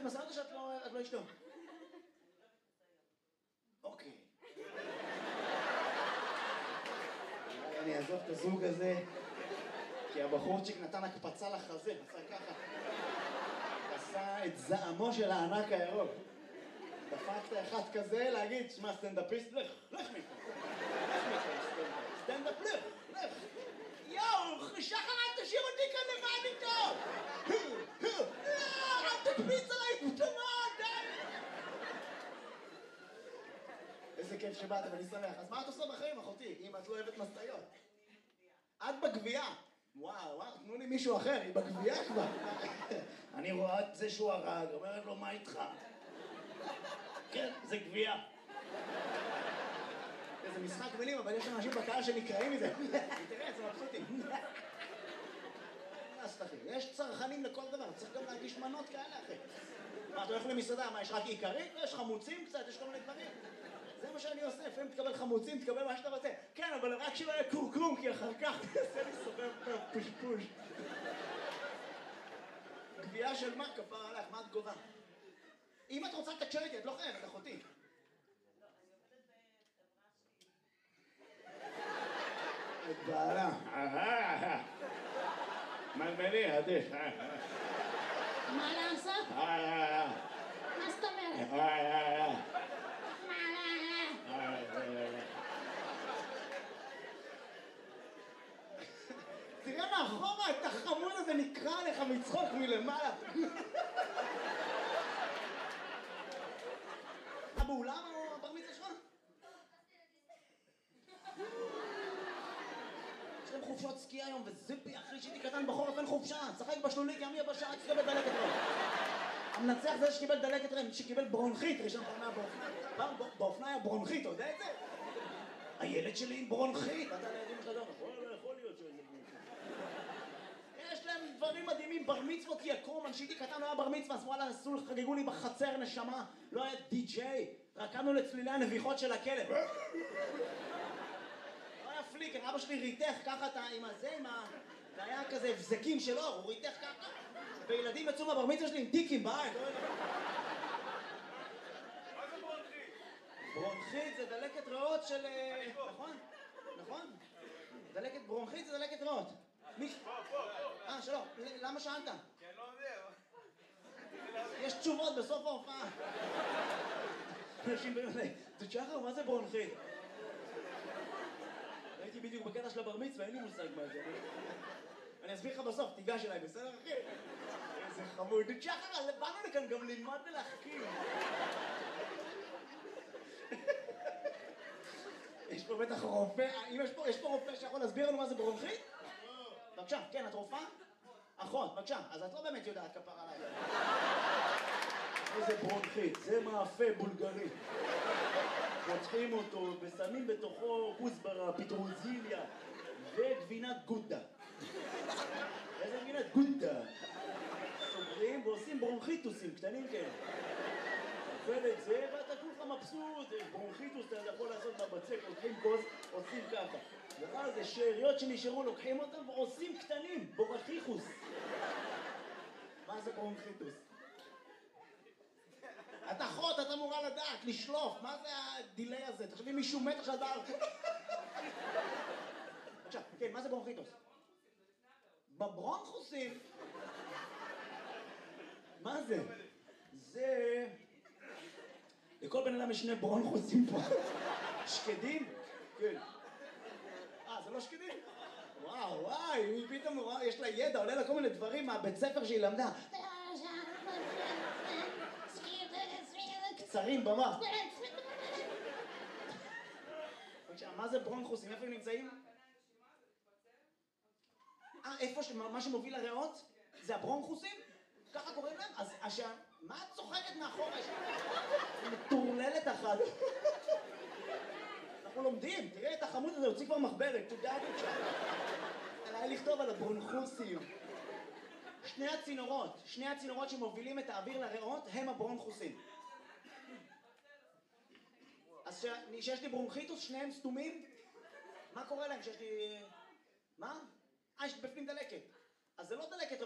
מסע אותו שאת לא אשתו? אוקיי. אני אעזוב את הזוג הזה, כי הבחורצ'יק נתן הקפצה לחזה, עשה ככה. עשה את זעמו של הענק הירוק. דפקת אחד כזה להגיד, שמע סטנדאפיסט, לך מפה. סטנדאפ, לך. יואו, שחר, אל תשאיר אותי כאן לבד איתו! אל תקפיץ עליי פתאום, די! איזה כיף שבאת, ואני שמח. אז מה את עושה בחיים, אחותי, אם את לא אוהבת משאיות? את בגבייה. וואו, תנו לי מישהו אחר, היא בגבייה כבר. אני רואה את זה שהוא הרג, אומרת לו, מה איתך? כן, זה גבייה. זה משחק מילים, אבל יש אנשים בקהל שנקראים מזה. תראה, זה מבסוטים. יש צרכנים לכל דבר, צריך גם להגיש מנות כאלה, אחי. מה, אתה הולך למסעדה, מה, יש רק עיקרית? יש חמוצים קצת, יש כל מיני דברים. זה מה שאני עושה, לפעמים תקבל חמוצים, תקבל מה שאתה רוצה. כן, אבל רק שלא יהיה קורקום, כי אחר כך תעשה לי סובב פושפוש. גבייה של מה? כפר עליך, מה את גובה? אם את רוצה לתקשר איתי, את לא חייבת, אחותי. את בעלה. מלמלי, עדיף. מה לעשות? מה זאת אומרת? תראה מאחורה, את החמוד הזה נקרא לך מצחוק מלמעלה. באולם או הבר מצווה שלך? יש להם חופשות סקי היום, וזיפי אחרי שהייתי קטן בחורף אין חופשה, צחק בשלולית, ימי הבשעה, שקיבל דלקת רם. המנצח זה שקיבל דלקת רם, שקיבל ברונכית, ראשון פעם באופנה היה ברונכית, אתה יודע את זה? הילד שלי עם ברונכית, אתה לידים שלך לא יכול להיות שזה ברונכית. יש להם דברים מדהימים, בר מצוות יקום, כשהייתי קטן לא היה בר מצווה, אז וואלה, חגגו לי בחצר נשמה, לא היה די-ג'יי, רקמנו לצלילי הנביחות של הכלב. לא היה פליקר, אבא שלי ריתך ככה עם הזה, זה היה כזה הבזקים שלו, הוא ריתך ככה, וילדים יצאו מהבר מצווה שלי עם טיקים בעין, לא יודע. מה זה ברונכית? ברונכית זה דלקת ריאות של... נכון? דלקת ברונכית זה דלקת ריאות. פה. שלום, למה שאלת? כי אני לא יודע. יש תשובות בסוף ההופעה. אנשים באים אליי, תשחר, מה זה ברונכית? הייתי בדיוק בקטע של הבר מצווה, אין לי מושג מה זה. אני אסביר לך בסוף, תיגש אליי, בסדר אחי? איזה חמוד. תשחר, באנו לכאן גם ללמוד ולהחכים. יש פה בטח רופא, יש פה רופא שיכול להסביר לנו מה זה ברונכית? בבקשה, כן, את רופאה? אחות, בבקשה, אז את לא באמת יודעת כפר עליי. איזה ברונכית, זה מאפה בולגרי. פותחים אותו ושמים בתוכו כוסברה, פטרוזיליה וגבינת גודה. איזה גבינת גודה? סוגרים ועושים ברונכיטוסים קטנים כאלה. אוכל את זה ואתה כולך מבסוט, ברונכיטוס אתה יכול לעשות מהבצק, לוקחים כוס, עושים ככה. ואז זה שאריות שנשארו, לוקחים אותם ועושים קטנים, בורחיחוס. מה זה ברונכיטוס? את אחות, את אמורה לדעת, לשלוף, מה זה הדילי הזה? תחשבי מישהו מת עכשיו דבר. עכשיו, כן, מה זה ברונכיטוס? בברונכוסים? מה זה? זה... לכל בן אדם יש שני ברונכוסים פה. שקדים? כן. זה לא שקדים? וואי, היא פתאום, יש לה ידע, עולה לה כל מיני דברים מהבית ספר שהיא למדה. קצרים במוח. מה זה ברונכוסים? איפה הם נמצאים? איפה מה שמוביל לריאות? זה הברונכוסים? ככה קוראים להם? אז מה את צוחקת מאחורה? מטורללת אחת. אנחנו לומדים, תראה את החמוד הזה, הוציא כבר מחברת, תודה את שם. עליי לכתוב על הברונכוסים. שני הצינורות שמובילים את האוויר לריאות הם הברונכוסים. אז שיש לי ברונכיטוס, שניהם סתומים? מה קורה להם שיש לי... מה? יש בפנים דלקת. אז זה לא דלקת